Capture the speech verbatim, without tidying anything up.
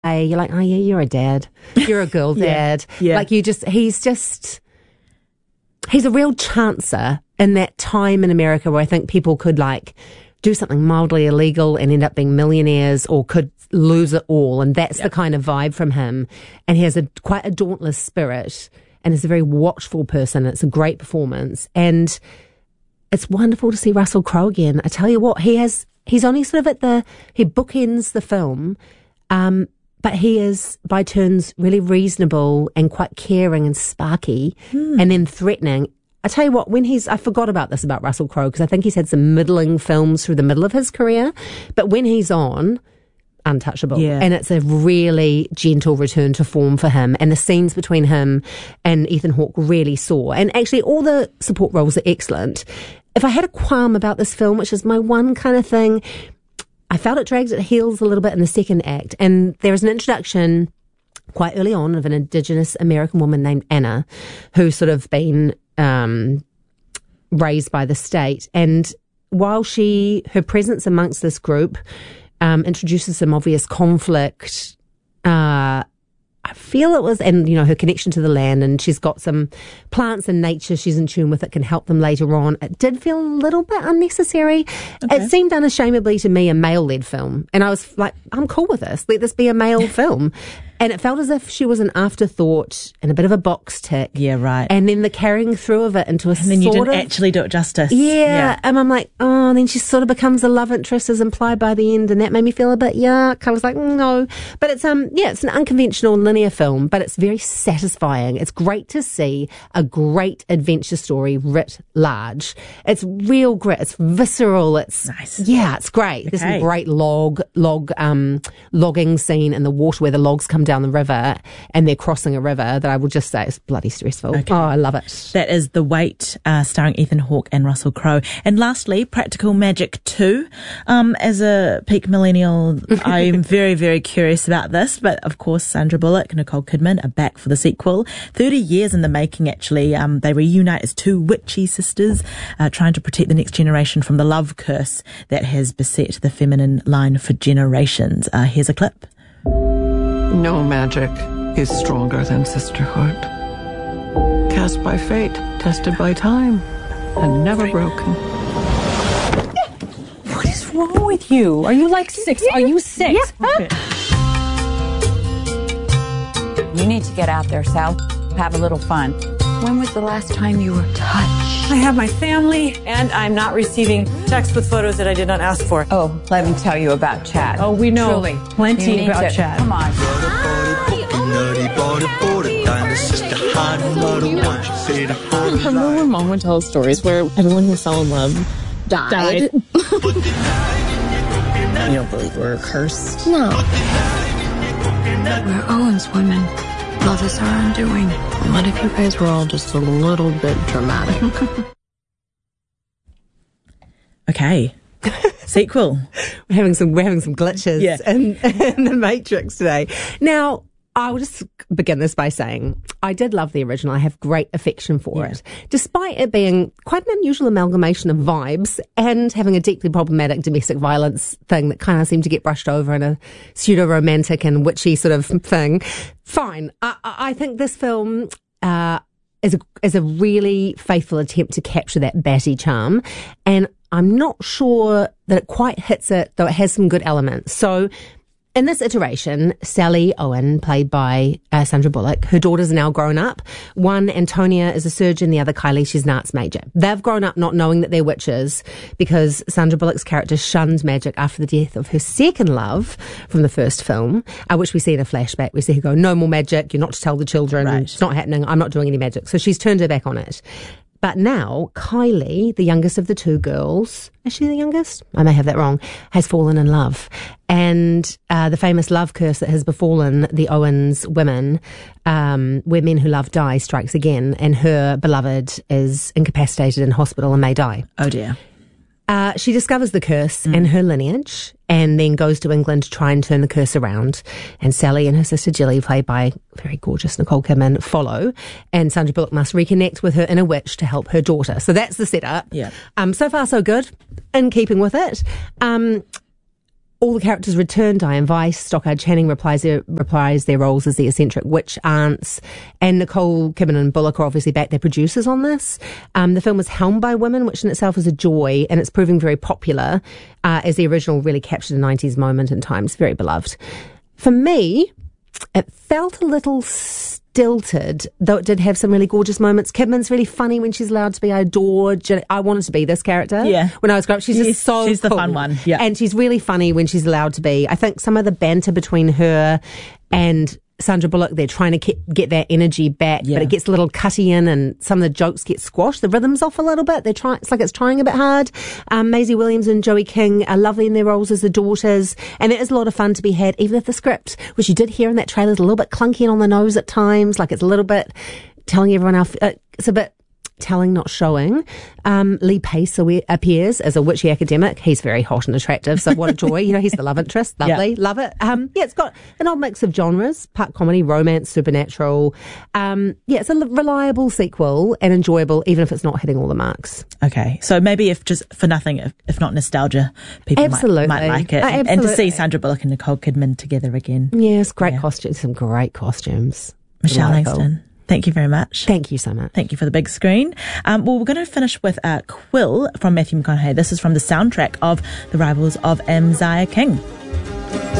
you're like, oh yeah, you're a dad. You're a girl dad. yeah, yeah. Like you just, he's just, he's a real chancer in that time in America where I think people could like do something mildly illegal and end up being millionaires or could lose it all. And that's yep. the kind of vibe from him. And he has a quite a dauntless spirit and is a very watchful person. It's a great performance. And it's wonderful to see Russell Crowe again. I tell you what, he has, he's only sort of at the, he bookends the film, um, but he is by turns really reasonable and quite caring and sparky hmm. and then threatening. I tell you what, when he's, I forgot about this about Russell Crowe because I think he's had some middling films through the middle of his career, but when he's on, untouchable. Yeah. And it's a really gentle return to form for him. And the scenes between him and Ethan Hawke really soar. And actually all the support roles are excellent. If I had a qualm about this film, which is my one kind of thing, I felt it drags its heels a little bit in the second act. And there is an introduction quite early on of an Indigenous American woman named Anna, who's sort of been um, raised by the state. And while she, her presence amongst this group um, introduces some obvious conflict, uh, I feel it was, and you know, her connection to the land, and she's got some plants and nature she's in tune with that can help them later on. It did feel a little bit unnecessary. Okay. It seemed unashamedly to me a male-led film, and I was like, I'm cool with this. Let this be a male film. And it felt as if she was an afterthought and a bit of a box tick. Yeah, right. And then the carrying through of it into a and then sort you didn't of, actually do it justice. Yeah, yeah. And I'm like, oh, and then she sort of becomes a love interest as implied by the end, and that made me feel a bit yuck. I was like, no. But it's um, yeah, it's an unconventional linear film, but it's very satisfying. It's great to see a great adventure story writ large. It's real grit. It's visceral. It's nice. Yeah, it's great. Okay. There's some great log log um logging scene in the water where the logs come down the river and they're crossing a river that I will just say is bloody stressful. Okay. Oh, I love it. That is The Wait, uh, starring Ethan Hawke and Russell Crowe. And lastly, Practical Magic two. Um, as a peak millennial, I'm very, very curious about this. But of course, Sandra Bullock and Nicole Kidman are back for the sequel. thirty years in the making, actually. Um, they reunite as two witchy sisters, uh, trying to protect the next generation from the love curse that has beset the feminine line for generations. Uh, here's a clip. No magic is stronger than sisterhood. Cast by fate, tested by time, and never broken. What is wrong with you? Are you like six? Are you six? Yeah. Okay. You need to get out there, Sal. Have a little fun. When was the last time you were touched? I have my family, and I'm not receiving texts with photos that I did not ask for. Oh, let me tell you about Chad. Oh, we know Truly. plenty about to, Chad. Come on. Remember when Mom would tell us stories where everyone who fell in love died? died. You don't believe we're cursed? No. We're Owen's women. Love is our undoing. What if you guys were all just a little bit dramatic? Okay. Sequel. We're having some we're having some glitches yeah. in, in the Matrix today. Now, I will just begin this by saying I did love the original. I have great affection for yeah. it, despite it being quite an unusual amalgamation of vibes and having a deeply problematic domestic violence thing that kind of seemed to get brushed over in a pseudo-romantic and witchy sort of thing. Fine. I, I think this film uh, is, a, is a really faithful attempt to capture that batty charm, and I'm not sure that it quite hits it, though it has some good elements. So in this iteration, Sally Owen, played by uh, Sandra Bullock, her daughters are now grown up. One, Antonia, is a surgeon. The other, Kylie, she's an arts major. They've grown up not knowing that they're witches because Sandra Bullock's character shunned magic after the death of her second love from the first film, uh, which we see in a flashback. We see her go, no more magic. You're not to tell the children. Right. It's not happening. I'm not doing any magic. So she's turned her back on it. But now, Kylie, the youngest of the two girls, is she the youngest? I may have that wrong, has fallen in love. And uh, the famous love curse that has befallen the Owens women, um, where men who love die, strikes again, and her beloved is incapacitated in hospital and may die. Oh dear. Uh, she discovers the curse mm. and her lineage and then goes to England to try and turn the curse around. And Sally and her sister Jilly, played by very gorgeous Nicole Kidman, follow. And Sandra Bullock must reconnect with her inner witch to help her daughter. So that's the setup. Yeah. Um, so far, so good, in keeping with it. Um, all the characters return. Diane Weiss, Stockard Channing reprise their, reprise their roles as the eccentric witch aunts, and Nicole Kidman and Bullock are obviously back. They're producers on this. Um, the film was helmed by women, which in itself is a joy, and it's proving very popular uh, as the original really captured a nineties moment in time. It's very beloved. For me, it felt a little stilted, though it did have some really gorgeous moments. Kidman's really funny when she's allowed to be. I adored Jen- I wanted to be this character yeah. when I was growing up. She's yes, just so She's cool. the fun one. Yeah. And she's really funny when she's allowed to be. I think some of the banter between her and Sandra Bullock, they're trying to ke- get that energy back, yeah. but it gets a little cutty in and some of the jokes get squashed. The rhythm's off a little bit. They're trying, it's like it's trying a bit hard. Um, Maisie Williams and Joey King are lovely in their roles as the daughters. And there is a lot of fun to be had, even if the script, which you did hear in that trailer, is a little bit clunky and on the nose at times. Like it's a little bit telling everyone else, uh, it's a bit telling, not showing. Um, Lee Pace appears as a witchy academic. He's very hot and attractive, so what a joy. You know, he's the love interest. Lovely. Yeah. Love it. Um, yeah, it's got an odd mix of genres, part comedy, romance, supernatural. Um, yeah, it's a reliable sequel and enjoyable, even if it's not hitting all the marks. Okay, so maybe if just for nothing, if, if not nostalgia, people absolutely. Might, might like it. Uh, and, and to see Sandra Bullock and Nicole Kidman together again. Yes, great yeah. costumes, some great costumes. Michelle Delightful. Langston, thank you very much. Thank you so much. Thank you for the big screen. Um, well, we're going to finish with uh, Quill from Matthew McConaughey. This is from the soundtrack of The Rivals of Mzia King.